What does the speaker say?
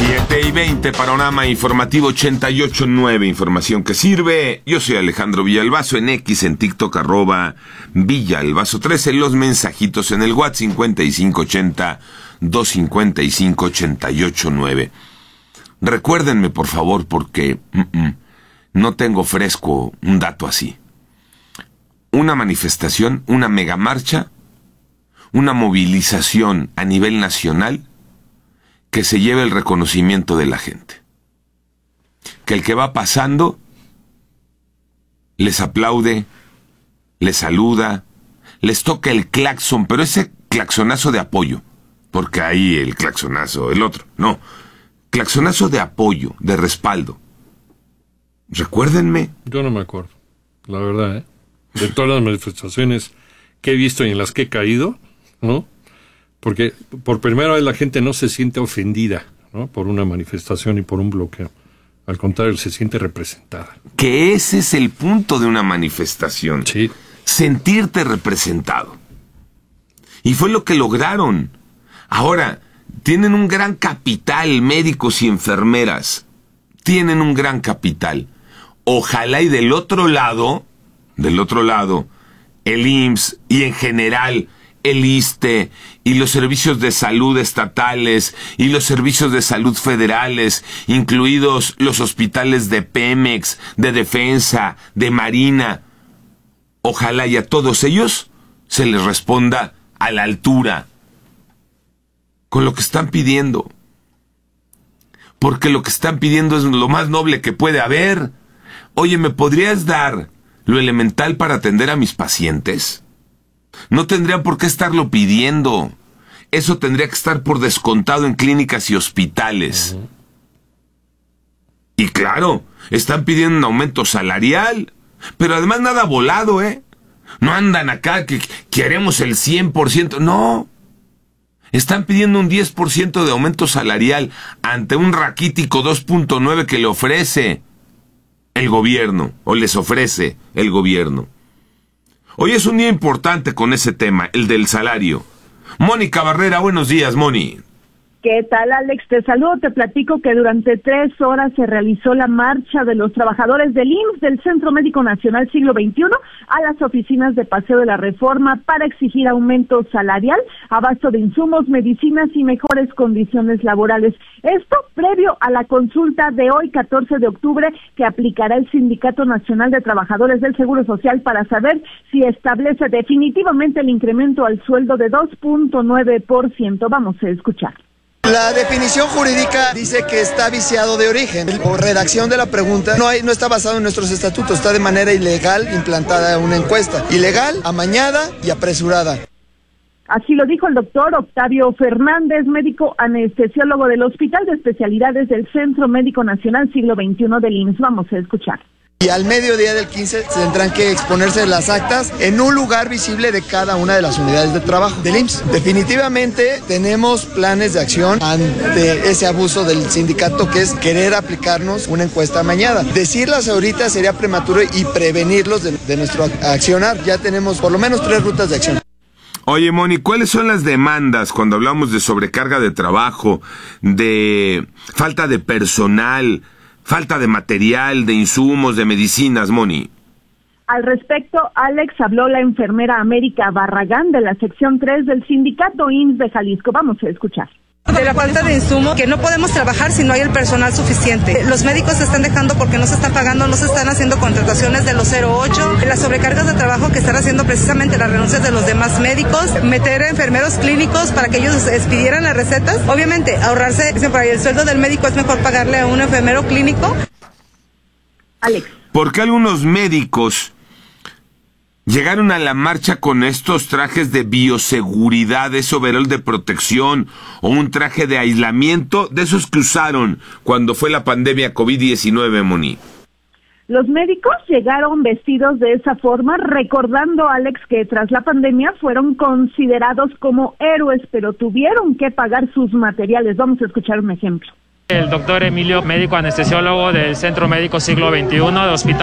7:20, Panorama Informativo 88.9, información que sirve. Yo soy Alejandro Villalbazo, en X, en TikTok, @Villalbazo13, los mensajitos en el WhatsApp 5580-255-889. Recuérdenme, por favor, porque no tengo fresco un dato así. Una manifestación, una megamarcha, una movilización a nivel nacional que se lleve el reconocimiento de la gente. Que el que va pasando les aplaude, les saluda, les toca el claxon, pero ese claxonazo de apoyo, porque ahí el claxonazo, el otro, no, claxonazo de apoyo, de respaldo. Recuérdenme. Yo no me acuerdo, la verdad, de todas las manifestaciones que he visto y en las que he caído, ¿no? Porque por primera vez la gente no se siente ofendida, ¿no?, por una manifestación y por un bloqueo. Al contrario, se siente representada. Que ese es el punto de una manifestación. Sí. Sentirte representado. Y fue lo que lograron. Ahora, tienen un gran capital, médicos y enfermeras. Tienen un gran capital. Ojalá y del otro lado, el IMSS y en general el ISSSTE y los servicios de salud estatales y los servicios de salud federales, incluidos los hospitales de Pemex, de Defensa, de Marina. Ojalá y a todos ellos se les responda a la altura con lo que están pidiendo. Porque lo que están pidiendo es lo más noble que puede haber. Oye, ¿me podrías dar lo elemental para atender a mis pacientes? No tendrían por qué estarlo pidiendo. Eso tendría que estar por descontado en clínicas y hospitales. Y claro, están pidiendo un aumento salarial, pero además nada volado, No andan acá que queremos el 100%, no. Están pidiendo un 10% de aumento salarial ante un raquítico 2.9 que le ofrece el gobierno, o les ofrece el gobierno. Hoy es un día importante con ese tema, el del salario. Mónica Barrera, buenos días, Moni. ¿Qué tal, Alex? Te saludo, te platico que durante 3 horas se realizó la marcha de los trabajadores del IMSS, del Centro Médico Nacional Siglo XXI, a las oficinas de Paseo de la Reforma para exigir aumento salarial, abasto de insumos, medicinas y mejores condiciones laborales. Esto previo a la consulta de hoy, 14 de octubre, que aplicará el Sindicato Nacional de Trabajadores del Seguro Social para saber si establece definitivamente el incremento al sueldo de 2.9%. Vamos a escuchar. La definición jurídica dice que está viciado de origen. Por redacción de la pregunta no está basado en nuestros estatutos, está de manera ilegal implantada una encuesta. Ilegal, amañada y apresurada. Así lo dijo el doctor Octavio Fernández, médico anestesiólogo del Hospital de Especialidades del Centro Médico Nacional Siglo XXI del IMSS. Vamos a escuchar. Y al mediodía del 15 tendrán que exponerse las actas en un lugar visible de cada una de las unidades de trabajo del IMSS. Definitivamente tenemos planes de acción ante ese abuso del sindicato, que es querer aplicarnos una encuesta amañada. Decirlas ahorita sería prematuro y prevenirlos de nuestro accionar. Ya tenemos por lo menos 3 rutas de acción. Oye, Moni, ¿cuáles son las demandas cuando hablamos de sobrecarga de trabajo, de falta de personal, falta de material, de insumos, de medicinas, Moni? Al respecto, Alex, habló la enfermera América Barragán de la sección 3 del sindicato IMSS de Jalisco. Vamos a escuchar. De la falta de insumos, que no podemos trabajar si no hay el personal suficiente. Los médicos se están dejando porque no se están pagando, no se están haciendo contrataciones de los 08, las sobrecargas de trabajo que están haciendo precisamente las renuncias de los demás médicos, meter enfermeros clínicos para que ellos expidieran las recetas. Obviamente, ahorrarse, para el sueldo del médico es mejor pagarle a un enfermero clínico. Alex. ¿Por qué algunos médicos llegaron a la marcha con estos trajes de bioseguridad, ese overol de protección o un traje de aislamiento, de esos que usaron cuando fue la pandemia COVID-19, Moni? Los médicos llegaron vestidos de esa forma, recordando, Alex, que tras la pandemia fueron considerados como héroes, pero tuvieron que pagar sus materiales. Vamos a escuchar un ejemplo. El doctor Emilio, médico anestesiólogo del Centro Médico Siglo XXI de Hospital